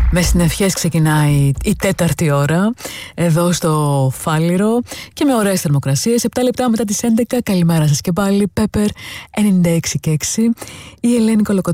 Με συνευχές ξεκινάει η τέταρτη ώρα εδώ στο Φάληρο και με ωραίες θερμοκρασίες. 7 λεπτά μετά τις 11. Καλημέρα σας και πάλι. Pepper 96 και 6. Η Ελένη Κολοκοτρώνη